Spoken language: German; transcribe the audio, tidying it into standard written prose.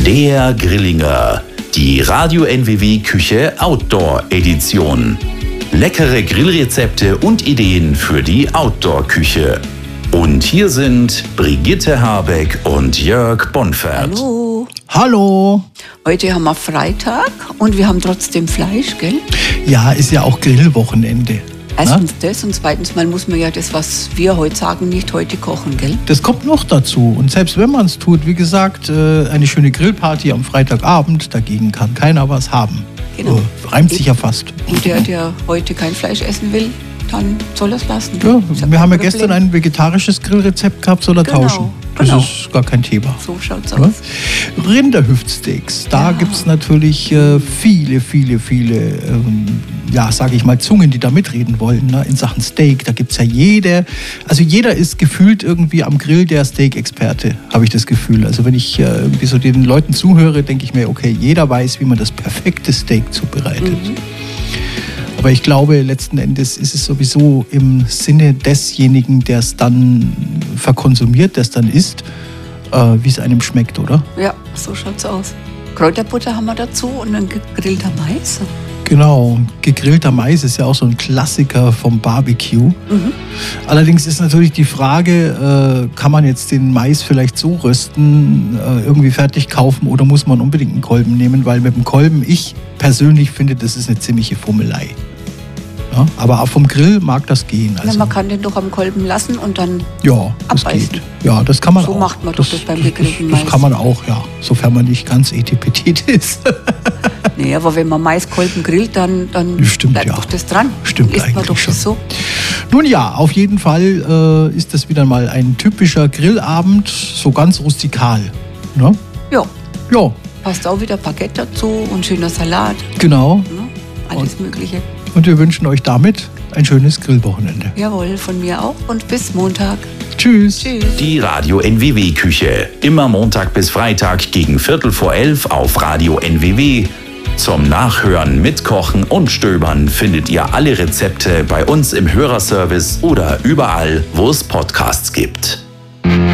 Der Grillinger, die Radio NWW Küche Outdoor Edition. Leckere Grillrezepte und Ideen für die Outdoor-Küche. Und hier sind Brigitte Habeck und Jörg Bonfert. Hallo. Hallo. Heute haben wir Freitag und wir haben trotzdem Fleisch, gell? Ja, ist ja auch Grillwochenende. Erstens das und zweitens mal muss man ja das, was wir heute sagen, nicht heute kochen, gell? Das kommt noch dazu. Und selbst wenn man es tut, wie gesagt, eine schöne Grillparty am Freitagabend, dagegen kann keiner was haben. Genau. Reimt sich ja fast. Und der heute kein Fleisch essen will, dann soll er es lassen. Ja, wir haben ja gestern ein vegetarisches Grillrezept gehabt, soll er tauschen. Das ist gar kein Thema. So schaut's aus. Rinderhüftsteaks, da gibt es natürlich viele, sage ich mal, Zungen, die da mitreden wollen, ne? In Sachen Steak. Da gibt es ja jeder ist gefühlt irgendwie am Grill der Steak-Experte, habe ich das Gefühl. Also wenn ich irgendwie so den Leuten zuhöre, denke ich mir, okay, jeder weiß, wie man das perfekte Steak zubereitet. Aber ich glaube, letzten Endes ist es sowieso im Sinne desjenigen, der es dann verkonsumiert, der es dann isst, wie es einem schmeckt, oder? Ja, so schaut's aus. Kräuterbutter haben wir dazu und dann gegrillter Mais. Genau, gegrillter Mais ist ja auch so ein Klassiker vom Barbecue. Allerdings ist natürlich die Frage, kann man jetzt den Mais vielleicht so rösten, irgendwie fertig kaufen oder muss man unbedingt einen Kolben nehmen? Weil mit dem Kolben, ich persönlich finde, das ist eine ziemliche Fummelei. Ja, aber auch vom Grill mag das gehen. Also, man kann den doch am Kolben lassen und dann das abbeißen. geht. Ja, das kann man so auch. So macht man doch das beim gegrillten Mais. Das kann man auch, ja. Sofern man nicht ganz etipetит ist. Nee, aber wenn man Maiskolben grillt, dann bleibt doch das dran. Stimmt isst eigentlich man doch schon. das so. Nun ja, auf jeden Fall ist das wieder mal ein typischer Grillabend, so ganz rustikal. Ne? Ja. Ja. Passt auch wieder Baguette dazu und schöner Salat. Genau. Ne? Alles Mögliche. Und wir wünschen euch damit ein schönes Grillwochenende. Jawohl, von mir auch und bis Montag. Tschüss. Tschüss. Die Radio NWW Küche. Immer Montag bis Freitag gegen 11:45 auf Radio NWW. Zum Nachhören, Mitkochen und Stöbern findet ihr alle Rezepte bei uns im Hörerservice oder überall, wo es Podcasts gibt.